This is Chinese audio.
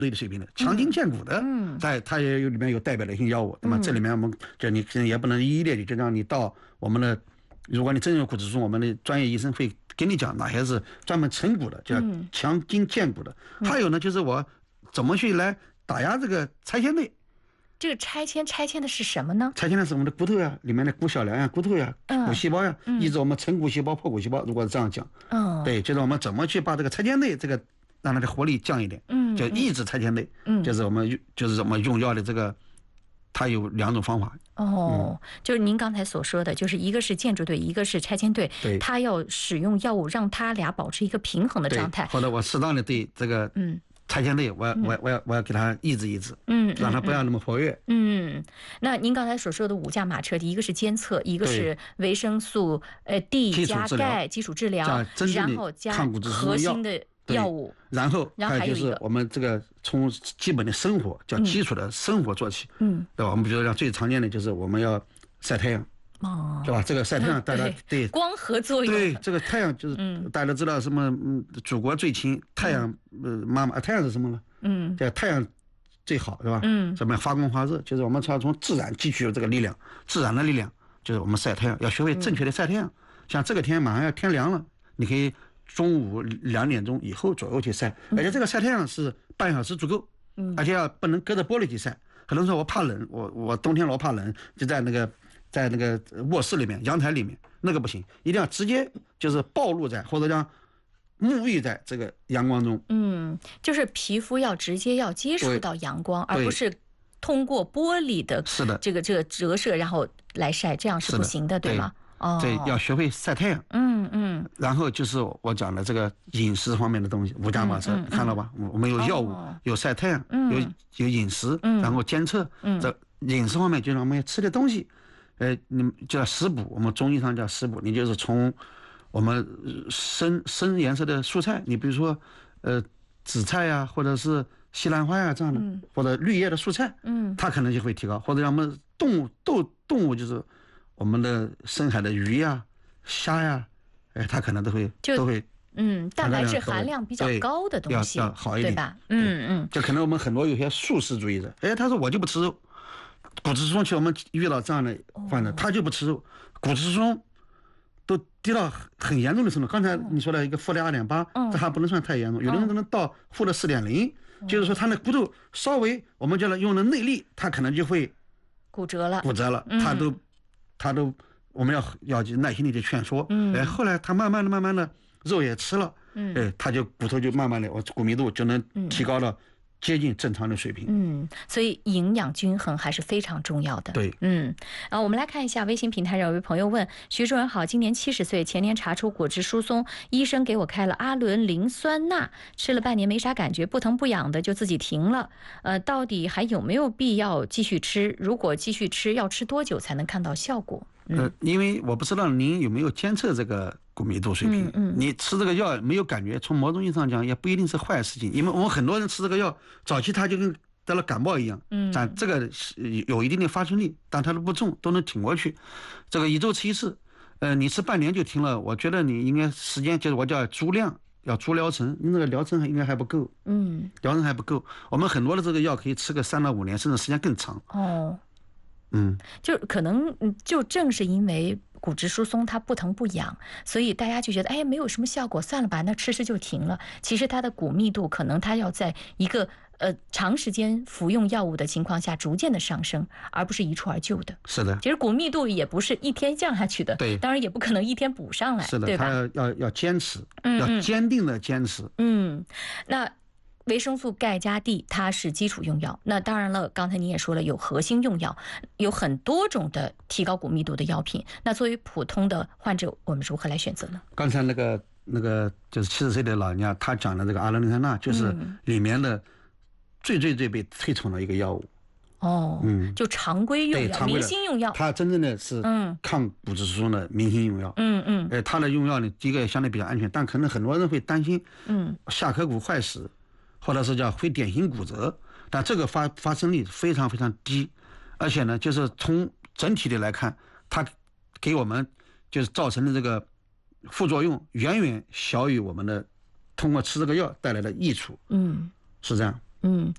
类的水平的，强筋健骨的，它也里面有代表性药物。那么这里面我们就你也不能一一列举，就让你到我们的，如果你真有骨质疏松，我们的专业医生会跟你讲哪些是专门成骨的，叫强筋健骨的。还有呢，就是我怎么去来打压这个拆迁类。 这个拆迁的是什么呢？ 拆迁的是我们的骨头呀，里面的骨小梁呀、骨头呀、骨细胞呀，抑制我们成骨细胞、破骨细胞。如果是这样讲，对，就是我们怎么去把这个拆迁类这个让它的活力降一点，叫抑制拆迁类，就是我们用药的这个，它有2种方法。 就是您刚才所说的，就是一个是建筑队，一个是拆迁队，它要使用药物让它俩保持一个平衡的状态， 或者我适当的对这个拆迁类，我要给它抑制，让它不要那么活跃。 那您刚才所说的5驾马车，一个是监测，一个是维生素D 加钙基础治疗，然后加核心的药物， 然后还有就是我们这个从基本的生活叫基础的生活做起，对吧？我们比如说最常见的就是我们要晒太阳。对吧？这个晒太阳，大家对光合作用。 对，这个太阳就是大家都知道什么？祖国最亲，太阳妈妈，太阳是什么呢？叫太阳最好，是吧？什么发光发热，就是我们要从自然汲取这个力量，自然的力量，就是我们晒太阳，要学会正确的晒太阳。像这个天马上要天凉了，你可以中午2点钟以后左右去晒，而且这个晒太阳是半小时足够，而且不能隔着玻璃去晒。可能说我怕冷，我冬天老怕冷，就在那个卧室里面、阳台里面，那个不行，一定要直接就是暴露在或者让沐浴在这个阳光中。 就是皮肤要直接要接触到阳光，而不是通过玻璃的这个折射然后来晒，这样是不行的，对吗？ 对，要学会晒太阳。然后就是我讲的这个饮食方面的东西，5驾马车，看到吧？我们有药物，有晒太阳，有饮食，然后监测。这饮食方面就是我们吃的东西。你叫食补，我们中医上叫食补，你就是从我们深颜色的蔬菜，你比如说紫菜呀，或者是西兰花呀这样的，或者绿叶的蔬菜，它可能就会提高。或者我们动物就是我们的深海的鱼呀、虾呀，它可能都会蛋白质含量比较高的东西要好一点， 对吧？ 就可能我们很多有些素食主义者，他说我就不吃肉。骨质疏松期我们遇到这样的患者，他就不吃肉，骨质疏松都低到很严重的程度。刚才你说的一个负的2.8，这还不能算太严重，有的人可能到负的4.0，就是说他的骨头稍微我们叫他用的内力，他可能就会骨折了， 他都我们要耐心的去劝说。后来他慢慢的肉也吃了，他就骨头就慢慢的骨密度就能提高到接近正常的水平。 所以营养均衡还是非常重要的。 对， 我们来看一下微信平台上有位朋友问：徐主任好，今年70岁，前年查出骨质疏松，医生给我开了阿伦磷酸钠，吃了半年没啥感觉，不疼不痒的就自己停了。到底还有没有必要继续吃？如果继续吃，要吃多久才能看到效果？ 因为我不知道您有没有监测这个骨密度水平。你吃这个药没有感觉，从某种意义上讲也不一定是坏事情，因为我们很多人吃这个药，早期他就跟得了感冒一样，但这个有一定的发生力，但它都不重，都能挺过去。这个1周吃1次，你吃半年就停了，我觉得你应该时间就是我叫足量，要足疗程，你那个疗程应该还不够，疗程还不够。我们很多的这个药可以吃个3到5年，甚至时间更长。 就可能就正是因为骨质疏松它不疼不痒，所以大家就觉得没有什么效果，算了吧，那吃就停了。其实它的骨密度可能它要在一个长时间服用药物的情况下逐渐的上升，而不是一蹴而就的。 是的， 其实骨密度也不是一天降下去的， 对， 当然也不可能一天补上来， 是的， 对吧？ 他要坚持，要坚定的坚持。 那维生素钙加 D 它是基础用药，那当然了，刚才你也说了有核心用药，有很多种的提高骨密度的药品。那作为普通的患者，我们如何来选择呢？ 刚才那个就是70岁的老人家，他讲的这个阿伦磷酸钠，就是里面的最被推崇的一个药物。 就常规用药、明星用药， 它真正的是抗骨质疏松的明星用药。它的用药呢，第一个相对比较安全，但可能很多人会担心，下颌骨坏死，或者是叫非典型骨折，但这个发生率非常非常低，而且呢，就是从整体的来看，它给我们就是造成的这个副作用远远小于我们的通过吃这个药带来的益处。是这样。